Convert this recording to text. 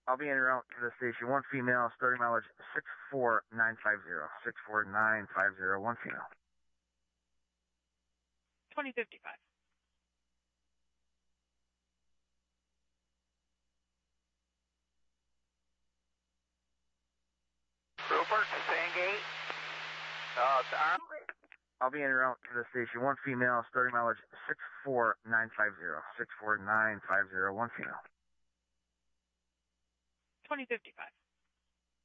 I'll be en route to the station. One female, starting mileage 64950. 64950, one female. 2055. Rupert, Sandgate. I'll be en route to the station. One female, starting mileage 64950. 64950, one female. 2055.